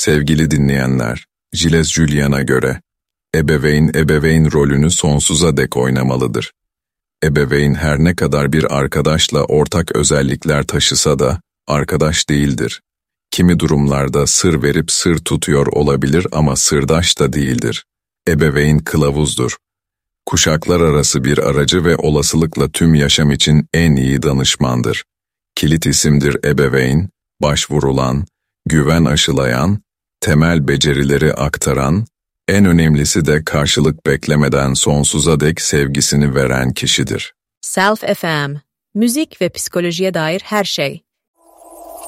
Sevgili dinleyenler, Gilles Julian'a göre, ebeveyn rolünü sonsuza dek oynamalıdır. Ebeveyn her ne kadar bir arkadaşla ortak özellikler taşısa da, arkadaş değildir. Kimi durumlarda sır verip sır tutuyor olabilir ama sırdaş da değildir. Ebeveyn kılavuzdur. Kuşaklar arası bir aracı ve olasılıkla tüm yaşam için en iyi danışmandır. Kilit isimdir ebeveyn, başvurulan, güven aşılayan, temel becerileri aktaran, en önemlisi de karşılık beklemeden sonsuza dek sevgisini veren kişidir. Self FM, müzik ve psikolojiye dair her şey.